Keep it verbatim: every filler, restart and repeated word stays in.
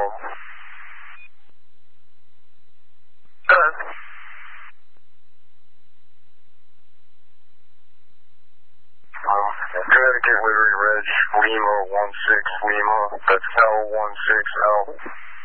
Limo. Done. Um, Connecticut Livery Reg, Lima one six Lima, that's L one six L.